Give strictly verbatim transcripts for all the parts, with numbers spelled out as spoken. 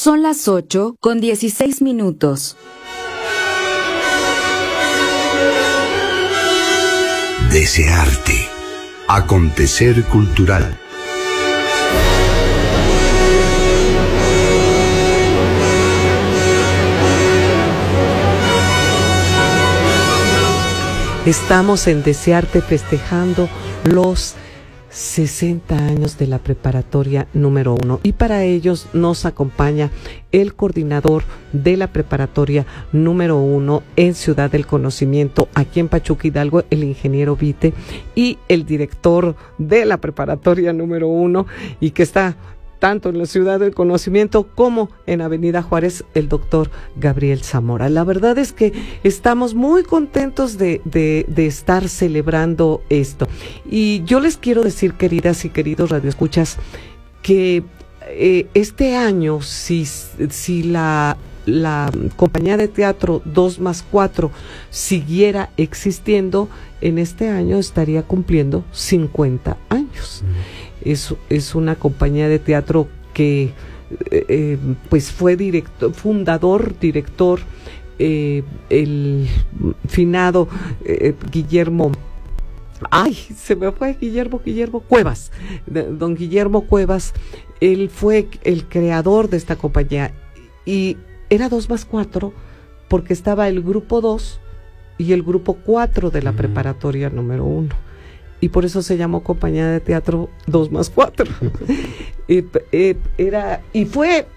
Son las ocho con dieciséis minutos. Desearte. Acontecer cultural. Estamos en Desearte festejando los sesenta años de la preparatoria número uno, y para ellos nos acompaña el coordinador de la preparatoria número uno en Ciudad del Conocimiento, aquí en Pachuca Hidalgo, el ingeniero Vite, y el director de la preparatoria número uno, y que está tanto en la Ciudad del Conocimiento como en Avenida Juárez, el doctor Gabriel Zamora. La verdad es que estamos muy contentos de, de, de estar celebrando esto. Y yo les quiero decir, queridas y queridos radioescuchas, que eh, este año, si, si la, la compañía de teatro dos más cuatro siguiera existiendo, en este año estaría cumpliendo cincuenta años. Mm. Es, es una compañía de teatro que eh, pues fue director, fundador, director, eh, el finado eh, Guillermo, ay, se me fue Guillermo, Guillermo Cuevas, don Guillermo Cuevas, él fue el creador de esta compañía, y era dos más cuatro porque estaba el grupo dos y el grupo cuatro de la uh-huh. preparatoria número uno. Y por eso se llamó Compañía de Teatro dos más cuatro. y, eh, era, y fue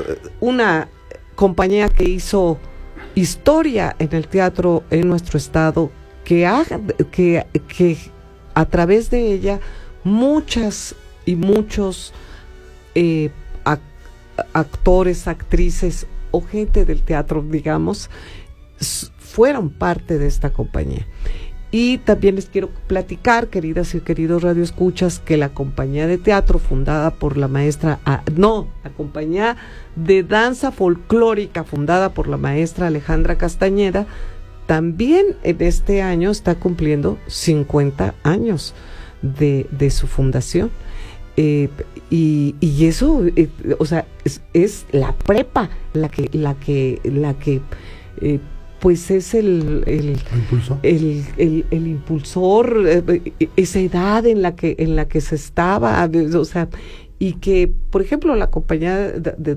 una compañía que hizo historia en el teatro en nuestro estado, que, ha, que, que a través de ella muchas y muchos eh, ac- actores, actrices o gente del teatro, digamos, s- fueron parte de esta compañía. Y también les quiero platicar, queridas y queridos radioescuchas, que la compañía de teatro fundada por la maestra, ah, no, la compañía de danza folclórica fundada por la maestra Alejandra Castañeda, también en este año está cumpliendo cincuenta años de, de su fundación. Eh, y, y eso, eh, o sea, es, es la prepa la que, la que, la que eh, pues es el el, el, el, el impulsor, eh, esa edad en la que en la que se estaba, o sea, y que, por ejemplo, la compañía de, de